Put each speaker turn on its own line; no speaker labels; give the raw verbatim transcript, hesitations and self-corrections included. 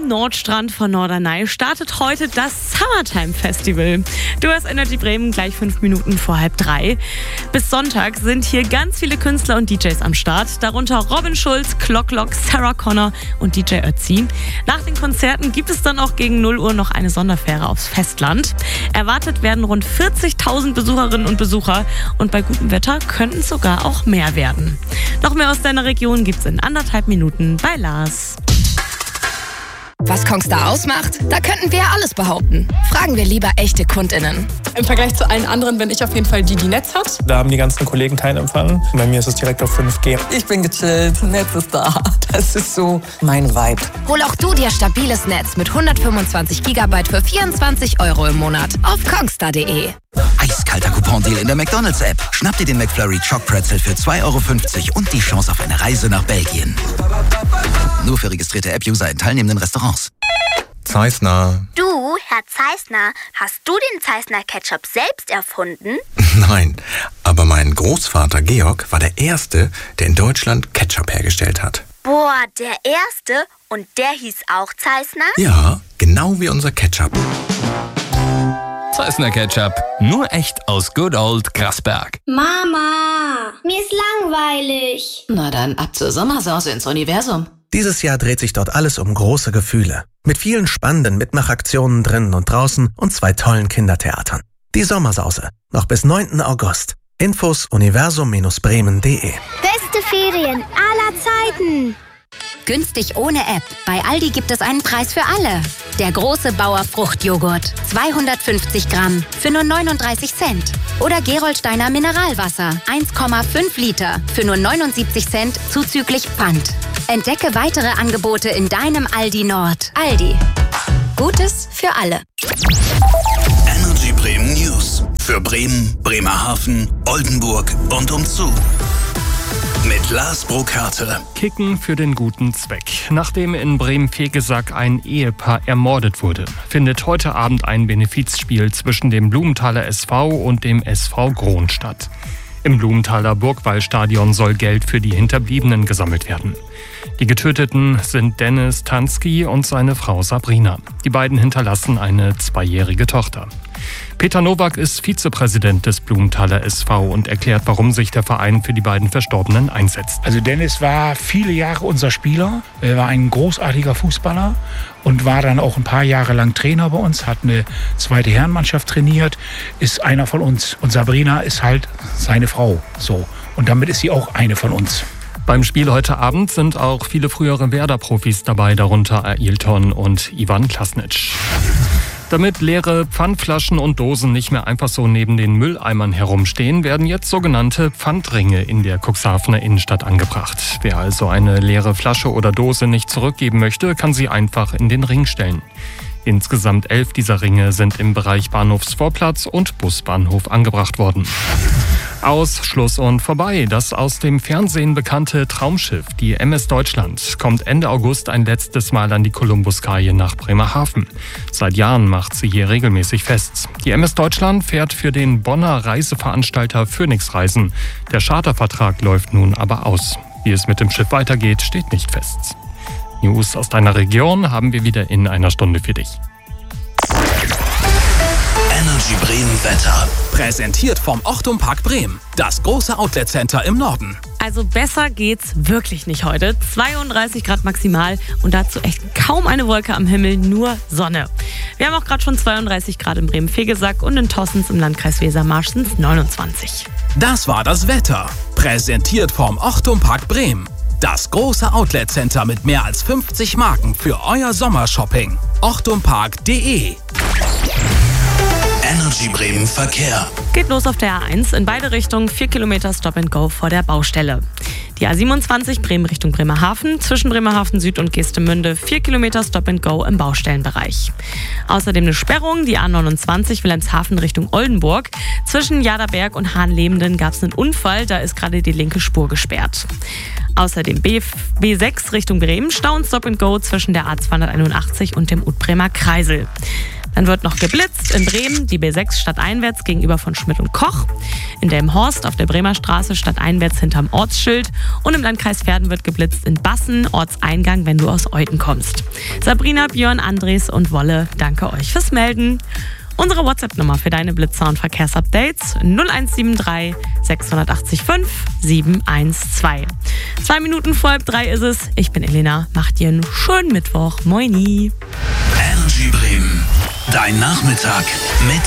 Am Nordstrand von Norderney startet heute das Summertime Festival. Du hast Energy Bremen gleich fünf Minuten vor halb drei. Bis Sonntag sind hier ganz viele Künstler und D Js am Start. Darunter Robin Schulz, Clocklock, Sarah Connor und D J Ötzi. Nach den Konzerten gibt es dann auch gegen null Uhr noch eine Sonderfähre aufs Festland. Erwartet werden rund vierzigtausend Besucherinnen und Besucher. Und bei gutem Wetter könnten es sogar auch mehr werden. Noch mehr aus deiner Region gibt's in anderthalb Minuten bei Lars.
Was Kongstar ausmacht? Da könnten wir ja alles behaupten. Fragen wir lieber echte KundInnen.
Im Vergleich zu allen anderen bin ich auf jeden Fall die, die Netz hat.
Da haben die ganzen Kollegen keinen Empfang. Bei mir ist es direkt auf fünf G.
Ich bin gechillt, Netz ist da. Das ist so mein Vibe.
Hol auch du dir stabiles Netz mit hundertfünfundzwanzig Gigabyte für vierundzwanzig Euro im Monat auf kongstar punkt de.
Eiskalter Coupon-Deal in der McDonalds-App. Schnapp dir den McFlurry Choc-Pretzel für zwei Euro fünfzig und die Chance auf eine Reise nach Belgien. Nur für registrierte App-User in teilnehmenden Restaurants.
Zeissner.
Du, Herr Zeissner, hast du den Zeissner Ketchup selbst erfunden?
Nein, aber mein Großvater Georg war der Erste, der in Deutschland Ketchup hergestellt hat.
Boah, der Erste? Und der hieß auch Zeissner?
Ja, genau wie unser Ketchup.
Zeissner Ketchup, nur echt aus Good Old Grasberg.
Mama, mir ist langweilig.
Na dann ab zur Sommersause ins Universum.
Dieses Jahr dreht sich dort alles um große Gefühle. Mit vielen spannenden Mitmachaktionen drinnen und draußen und zwei tollen Kindertheatern. Die Sommersause, noch bis neunten August. Infos universum Bremen punkt de.
Beste Ferien aller Zeiten.
Günstig ohne App. Bei Aldi gibt es einen Preis für alle. Der große Bauer Fruchtjoghurt. zweihundertfünfzig Gramm für nur neununddreißig Cent. Oder Gerolsteiner Mineralwasser. eins Komma fünf Liter für nur neunundsiebzig Cent zuzüglich Pfand. Entdecke weitere Angebote in deinem Aldi Nord. Aldi. Gutes für alle.
Energy Bremen News. Für Bremen, Bremerhaven, Oldenburg und umzu. Mit Lars Burkhardt.
Kicken für den guten Zweck. Nachdem in Bremen-Vegesack ein Ehepaar ermordet wurde, findet heute Abend ein Benefizspiel zwischen dem Blumenthaler S V und dem S V Grohn statt. Im Blumenthaler Burgwallstadion soll Geld für die Hinterbliebenen gesammelt werden. Die Getöteten sind Dennis Tansky und seine Frau Sabrina. Die beiden hinterlassen eine zweijährige Tochter. Peter Nowak ist Vizepräsident des Blumenthaler S V und erklärt, warum sich der Verein für die beiden Verstorbenen einsetzt.
Also Dennis war viele Jahre unser Spieler. Er war ein großartiger Fußballer und war dann auch ein paar Jahre lang Trainer bei uns, hat eine zweite Herrenmannschaft trainiert, ist einer von uns. Und Sabrina ist halt seine Frau. So. Und damit ist sie auch eine von uns.
Beim Spiel heute Abend sind auch viele frühere Werder-Profis dabei, darunter Ailton und Ivan Klasnic. Damit leere Pfandflaschen und Dosen nicht mehr einfach so neben den Mülleimern herumstehen, werden jetzt sogenannte Pfandringe in der Cuxhavener Innenstadt angebracht. Wer also eine leere Flasche oder Dose nicht zurückgeben möchte, kann sie einfach in den Ring stellen. Insgesamt elf dieser Ringe sind im Bereich Bahnhofsvorplatz und Busbahnhof angebracht worden. Aus, Schluss und vorbei. Das aus dem Fernsehen bekannte Traumschiff, die M S Deutschland, kommt Ende August ein letztes Mal an die Kolumbuskaje nach Bremerhaven. Seit Jahren macht sie hier regelmäßig fest. Die M S Deutschland fährt für den Bonner Reiseveranstalter Phoenix Reisen. Der Chartervertrag läuft nun aber aus. Wie es mit dem Schiff weitergeht, steht nicht fest. News aus deiner Region haben wir wieder in einer Stunde für dich.
Energy Bremen Wetter.
Präsentiert vom Ochtum Park Bremen. Das große Outlet-Center im Norden.
Also besser geht's wirklich nicht heute. zweiunddreißig Grad maximal und dazu echt kaum eine Wolke am Himmel, nur Sonne. Wir haben auch gerade schon zweiunddreißig Grad in Bremen-Vegesack und in Tossens im Landkreis Wesermarsch sind es neunundzwanzig.
Das war das Wetter. Präsentiert vom Ochtum Park Bremen. Das große Outlet-Center mit mehr als fünfzig Marken für euer Sommershopping. ochtum park punkt de.
Energy Bremen Verkehr.
Geht los auf der A eins in beide Richtungen, vier Kilometer Stop and Go vor der Baustelle. Die A siebenundzwanzig Bremen Richtung Bremerhaven, zwischen Bremerhaven Süd und Geestemünde, vier Kilometer Stop and Go im Baustellenbereich. Außerdem eine Sperrung, die A neunundzwanzig Wilhelmshaven Richtung Oldenburg. Zwischen Jaderberg und Hahnlebenden gab es einen Unfall, da ist gerade die linke Spur gesperrt. Außerdem B, B sechs Richtung Bremen, Stau und Stop and Go zwischen der A zweihunderteinundachtzig und dem Utbremer Kreisel. Dann wird noch geblitzt in Bremen, die B sechs stadteinwärts gegenüber von Schmidt und Koch. In Delmenhorst auf der Bremer Straße stadteinwärts hinterm Ortsschild. Und im Landkreis Verden wird geblitzt in Bassen, Ortseingang, wenn du aus Euten kommst. Sabrina, Björn, Andres und Wolle, danke euch fürs Melden. Unsere WhatsApp-Nummer für deine Blitzer- und Verkehrsupdates null eins sieben drei sechs acht fünf sieben eins zwei. Zwei Minuten vor halb drei ist es. Ich bin Elena. Macht dir einen schönen Mittwoch. Moini.
Energy Bremen. Dein Nachmittag mit